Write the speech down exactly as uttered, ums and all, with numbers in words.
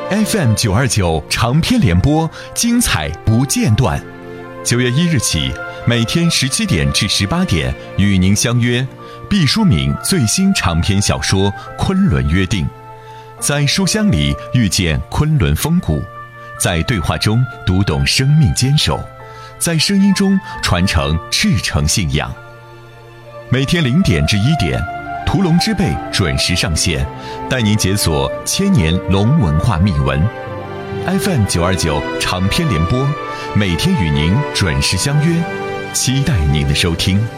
F M 九二九长篇联播，精彩不间断。九月一日起，每天十七点至十八点与您相约毕淑敏最新长篇小说《昆仑约定》，在书香里遇见昆仑风骨，在对话中读懂生命坚守，在声音中传承赤诚信仰。每天零点至一点，屠龙之辈准时上线，带您解锁千年龙文化秘闻。F M 九二九长篇联播，每天与您准时相约，期待您的收听。